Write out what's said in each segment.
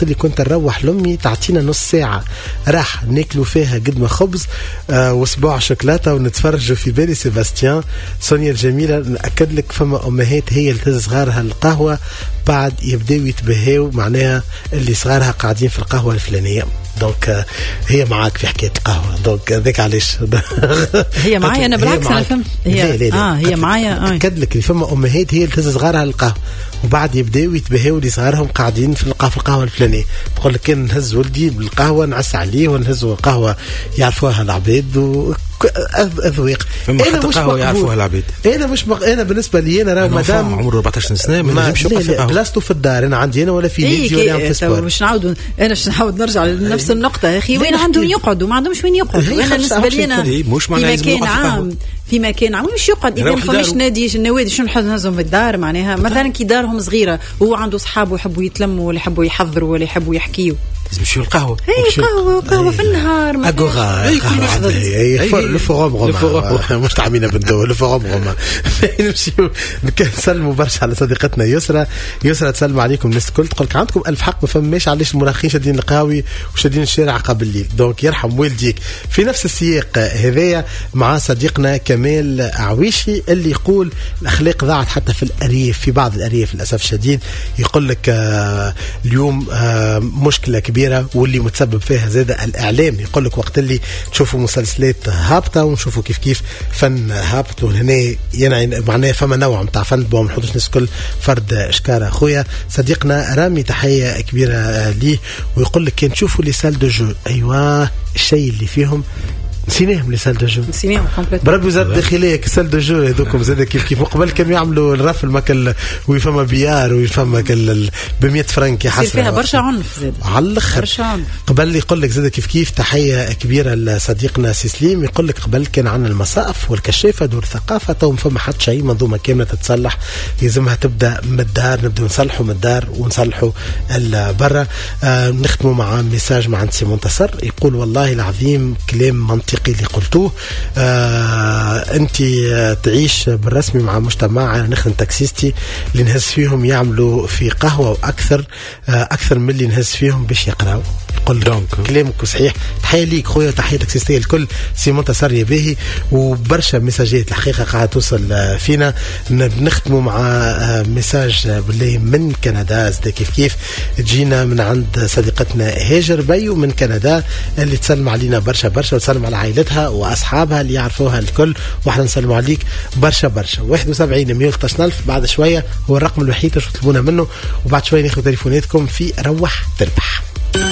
اللي كنت نروح لأمي تعطينا نص ساعة راح ناكلوا فيها قدمة خبز واسبوع شوكولاتة ونتفرجوا في بالي سيباستيان. سونيا الجميلة نأكد لك فما أمهات هي اللي تهز صغارها القهوة بعد يبداو يتبهيو معناها اللي صغارها قاعدين في القهوة الفلانية. دونك هي معاك في حكاية القهوة. دونك ذاك علاش هي معايا أنا بالعكس أنا فهمت هي معايا أكد لك اللي فما أمهات هي اللي تهز صغارها القهوة وبعد يبداو يتبهيو اللي صغارهم قاعدين في القهوة الفلانية. بقول لك كان نهز ولدي بالقهوة نعس عليه ونهزوا القهوة يعرفوها العباد أذواق. أنا مش يعرفوها العباد. أنا بالنسبة لي أنا مدام عمره 14 سنة ما نجمش بلاصتو في الدار. أنا عندي أنا ولا في نادي ولا في سبور. مش نعاود نرجع لنفس النقطة يا أخي. وين عندهم يقعدوا ما عندهمش وين يقعدوا. أنا بالنسبة لي أنا في مكان عام في مكان عام مش يقعد إذا ما فماش نادي النوادي شنو نحط نهزهم في الدار معناها مثلا كي دارهم صغيرة وهو عنده صحابه يحبوا يتلموا ولا يحبوا يحضروا ولا يحبوا يحكيوا يمشيوا القهوة. قهوة في النهار أجورا الفوروم غوما مش تعمينا بالدول الفوروم غوما. نمشيو نسلموا برشا على صديقتنا يسرى تسلم عليكم الناس الكل تقول لك عندكم ألف حق ما فماش علاش المراهقين شادين القهاوي وشادين الشارع قبل الليل. دونك يرحم والديك. في نفس السياق هذايا مع صديقنا كمال عويشي اللي يقول الأخلاق ضاعت حتى في الأرياف في بعض الأرياف للأسف الشديد. يقول لك اليوم مشكلة كبيرة واللي متسبب فيها زادة الإعلام. يقول لك وقت اللي تشوفوا مسلسلات هابطة ونشوفوا كيف فن هابط وهنا يعني معناه فما نوع متاع فن بو منحطوش ناس كل فرد اشكار. أخويا صديقنا رامي تحية كبيرة ليه ويقول لك كان تشوفوا لي سال دو جو أيوة الشيء اللي فيهم نسيناهم لي سال دو جو نسيناهم كومبليت بربي وزارة الداخلية كسال دو جو هذوكم زاد كيف قبل كانوا يعملوا الرف المكل ويفما بيار ويفما كل ب100 فرنك يحسن فيها برشا عنف زاد على الاخر قبل يقول لك زاد كيف تحية كبيرة لصديقنا سيسليم. يقول لك قبل كان عنا المصائف والكشافة دور ثقافة تو فما حد شيء منظومة كاملة تتصلح يلزمها تبدا من الدار. نبداو نصلحوا من الدار ونصلحوا برا. نختموا مع ميساج مع سي منتصر يقول والله العظيم كلام منطقي اللي قلتوه. انت تعيش بالرسمي مع مجتمع نخدم تاكسيستي اللي نهز فيهم يعملوا في قهوة واكثر من اللي نهز فيهم باش يقراوا. قل كلامك صحيح. تحية ليك خويا تحية تاكسيستية الكل. سي منتصر يباهي وبرشا مساجات الحقيقة قاعدة توصل فينا. نختموا مع مساج بالله من كندا زي كيف تجينا من عند صديقتنا هاجر بيو من كندا اللي تسلم علينا برشا وتسلم على عائلتها واصحابها اللي يعرفوها الكل. واحنا نسلم عليك برشا 71 بعد شوية هو الرقم الوحيد اللي تطلبونا منه وبعد شوية ناخذ تليفوناتكم في روح تربح.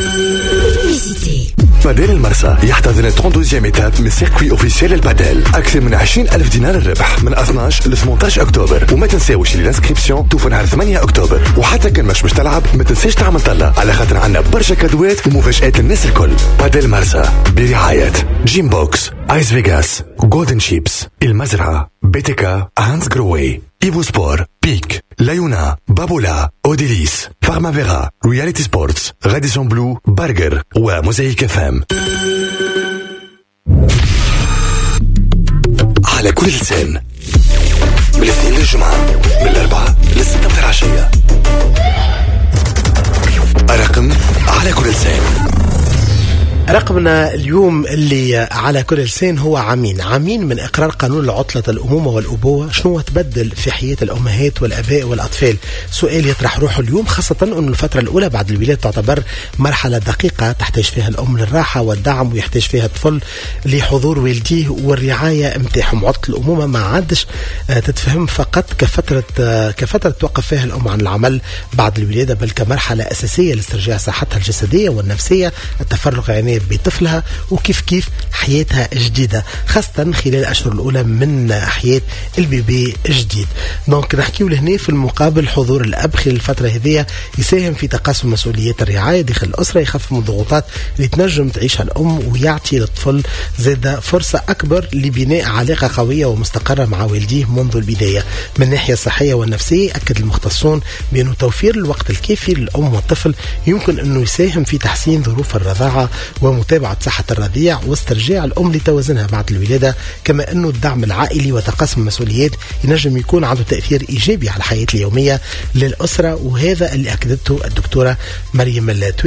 باديل المرسى يحتضن 32e étape من سيركوي اوفيسيال الباديل. أكثر من 20,000 دينار الربح من 12 ل 18 أكتوبر. وما تنساوش اللي الانسكريبسيون توفى نهار 8 أكتوبر. وحتى كان مش تلعب ما تنساش تعمل طلة على خاطر عنا برشا كادوات ومفاجآت للناس الكل. باديل مرسى برعاية جيم بوكس آيس فيغاس جولدن شيبس المزرعة بيتيكا هانز جروي إيفو سبور بيك لايونا بابولا أوديليس فارمافيرا رياليتي سبورتس غاديسون بلو برجر وموزايك فام. على كل لسان بالاثنين للجمعة بالأربعة للستة متاع العشية. رقم على كل لسان. رقمنا اليوم اللي على كل لسان هو عامين من إقرار قانون العطلة الأمومة والأبوة. شنو تبدل في حياة الأمهات والأباء والأطفال؟ سؤال يطرح روحه اليوم خاصة أن الفترة الأولى بعد الولادة تعتبر مرحلة دقيقة تحتاج فيها الأم للراحة والدعم ويحتاج فيها الطفل لحضور والديه والرعاية متاعهم. عطلة الأمومة ما عادش تتفهم فقط كفترة توقف فيها الأم عن العمل بعد الولادة بل كمرحلة أساسية لاسترجاع صحتها الجسدية والنفسية التفرغ يعني بطفلها وكيف حياتها جديدة خاصة خلال الأشهر الأولى من حياة البيبي جديد. دونك نحكيو لهنا في المقابل حضور الأب خلال الفترة هذه يساهم في تقاسم مسؤوليات الرعاية داخل الأسرة يخفف من الضغوطات اللي تنجم تعيشها الأم ويعطي للطفل زاد فرصة أكبر لبناء علاقة قوية ومستقرة مع والديه منذ البداية. من الناحية الصحية والنفسية أكد المختصون بأنه توفير الوقت الكافي للأم والطفل يمكن أنه يساهم في تحسين ظروف الرضاعة ومتابعة صحة الرضيع واسترجاع الأم لتوازنها بعد الولادة، كما أنه الدعم العائلي وتقاسم المسؤوليات ينجم يكون عنده تأثير إيجابي على الحياة اليومية للأسرة، وهذا اللي أكدته الدكتورة مريم